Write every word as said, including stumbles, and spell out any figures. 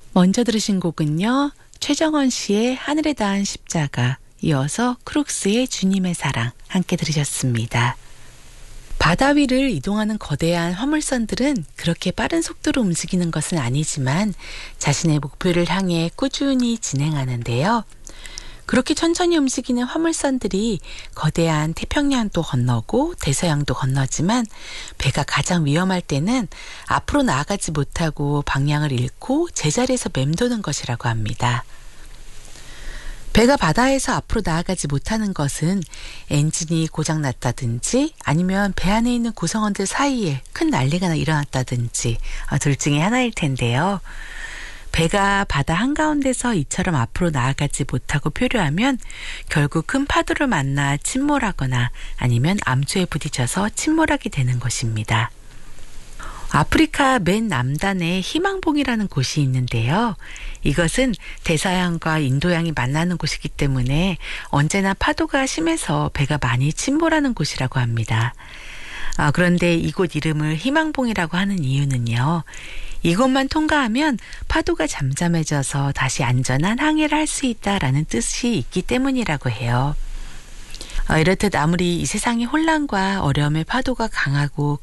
먼저 들으신 곡은요, 최정원 씨의 하늘에 닿은 십자가, 이어서 크룩스의 주님의 사랑 함께 들으셨습니다. 바다 위를 이동하는 거대한 화물선들은 그렇게 빠른 속도로 움직이는 것은 아니지만 자신의 목표를 향해 꾸준히 진행하는데요. 그렇게 천천히 움직이는 화물선들이 거대한 태평양도 건너고 대서양도 건너지만 배가 가장 위험할 때는 앞으로 나아가지 못하고 방향을 잃고 제자리에서 맴도는 것이라고 합니다. 배가 바다에서 앞으로 나아가지 못하는 것은 엔진이 고장났다든지 아니면 배 안에 있는 구성원들 사이에 큰 난리가 일어났다든지 둘 중에 하나일 텐데요. 배가 바다 한가운데서 이처럼 앞으로 나아가지 못하고 표류하면 결국 큰 파도를 만나 침몰하거나 아니면 암초에 부딪혀서 침몰하게 되는 것입니다. 아프리카 맨 남단에 희망봉이라는 곳이 있는데요. 이것은 대서양과 인도양이 만나는 곳이기 때문에 언제나 파도가 심해서 배가 많이 침몰하는 곳이라고 합니다. 아, 그런데 이곳 이름을 희망봉이라고 하는 이유는요. 이곳만 통과하면 파도가 잠잠해져서 다시 안전한 항해를 할 수 있다라는 뜻이 있기 때문이라고 해요. 어, 이렇듯 아무리 이 세상의 혼란과 어려움의 파도가 강하고